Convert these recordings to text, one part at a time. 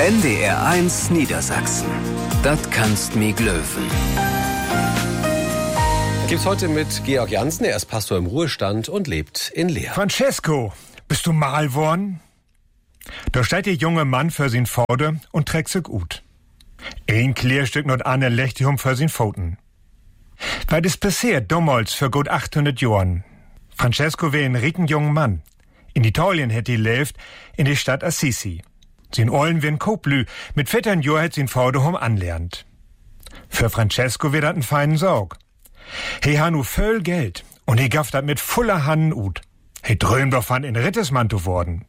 NDR1 Niedersachsen. Das kannst mi glöwen. Gibt's heute mit Georg Jansen. Er ist Pastor im Ruhestand und lebt in Leer. Francesco, bist du mal worden? Da steht der junge Mann für sin Vorde und trägt sich gut. Ein Klärstück not ane Lechtium für sin Pfoten. Weil das passiert damals für gut 800 Jahren. Francesco wär ein ricken junger Mann. In Italien hätte lebt, in der Stadt Assisi. Sin Ollen wär ein Koplü, mit 14 Jahren hätt sin Vorde anlernt. Für Francesco wär dat ein feinen Sorg. He ha nu voll Geld und he gaff dat mit voller Hannen ut. He drömt davon in Rittesmann zu worden.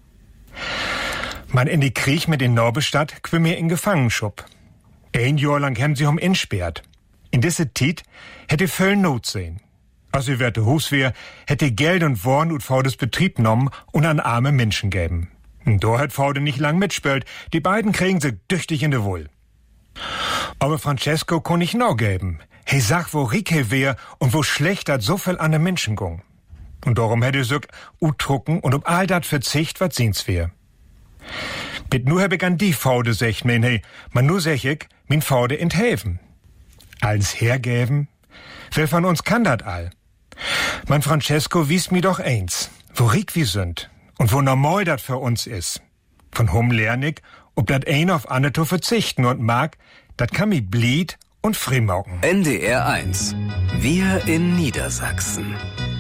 Man in die Krieg mit in Norbestadt quim mir in Gefangenschub. Ein Jahr lang haben sie insperrt. In diese Tit hätte voll Not sehen. Als sie werte Huswehr hätte Geld und Worn ut vor des Betrieb nommen und an arme Menschen geben. Und da hat Vorde nicht lang mitspielt. Die beiden kriegen sie düchtig in de Wohl. Aber Francesco kon nicht noch geben. He sag, wo rick he wär und wo schlecht dat so viel an de Menschen gung. Und darum hätte sich utrucken und all dat verzicht, wat sehens wär. Bit nur hab ich an die Vorde secht, men he, man nur sech ich, min Vorde enthelfen. Alles hergeben? Wer von uns kann dat all? Mein Francesco wies mi doch eins, wo rick wir sind und wo normal dat für uns is. Von hum lern ich, ob dat ein auf ane to verzichten und mag, dat kann mi blied und frimauken. NDR1. Wir in Niedersachsen.